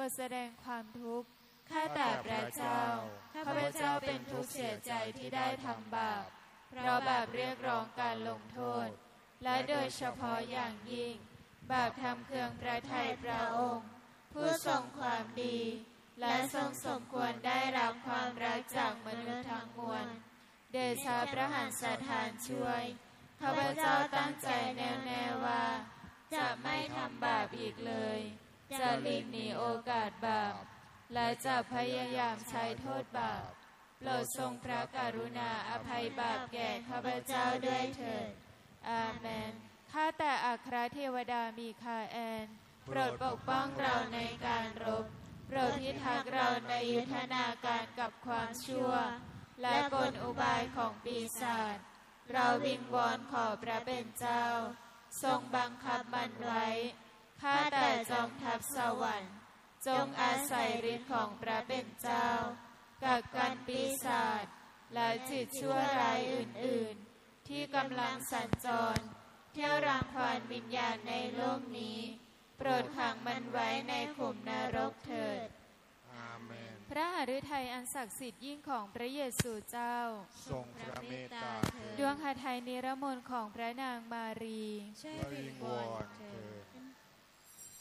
ดแสดงความทุกข์ข้าแต่พระเจ้าข้าพเจ้าเป็นทุกข์เสียใจที่ได้ทำบาปเพราะบาปเรียกร้องการลงโทษและโดยเฉพาะอย่างยิ่งบาปทำเคืองพระทัยพระองค์ผู้ทรงความดีและทรงสมควรได้รับความรักจากมนุษย์ทั้งมวลเดชะพระหันสถานช่วยข้าพเจ้าตั้งใจแน่วแน่ว่าจะไม่ทำบาปอีกเลยจะหลีกหนีโอกาสบาปและจะพยายามใช้โทษบาปโปรดทรงพระกรุณาอภัยบาปแก่ข้าพเจ้าด้วยเถิดอาเมนข้าแต่อัครเทวดามีคาแอนโปรดปกป้องเราในการรบโปรดพิทักษ์เราในยุทธนาการกับความชั่วและกลอุบายของปีศาจเราวิงวอนขอพระเป็นเจ้าทรงบังคับมันไว้ข้าแต่จอมทัพสวรรค์จงอาศัยฤทธิ์ของพระเป็นเจ้ากักกันปีศาจและจิตชั่วร้ายอื่นๆที่กำลังสัญจรเที่ยวรังควานวิญญาณในโลกนี้โปรดขังมันไว้ในขุมนรกเถิดอาเมนพระหฤทัยอันศักดิ์สิทธิ์ยิ่งของพระเยซูเจ้าทรงพระเมตตาดวงหทัยนิรมนต์ของพระนางมารีช่วยวิงวอนเถิด